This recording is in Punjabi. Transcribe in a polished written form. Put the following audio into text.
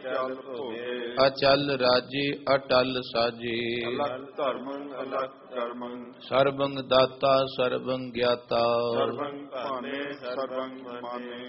ਚਲ ਹੋਵੇ। ਅਚਲ ਰਾਜੀ ਅਟਲ ਸਾਜੀ। ਅਲਖ ਧਰਮੰ ਅਲਖ ਕਰਮੰ ਸਰਬੰਗ ਦਾਤਾ ਸਰਬੰਗ ਗਿਆਤਾ। ਸਰਬੰ ਭਾਨੇ ਸਰਬੰ ਮਾਨੇ।